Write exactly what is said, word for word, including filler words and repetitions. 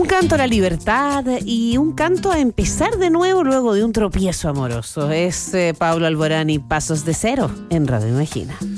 Un canto a la libertad y un canto a empezar de nuevo luego de un tropiezo amoroso. Es eh, Pablo Alborán y Pasos de Cero en Radio Imagina.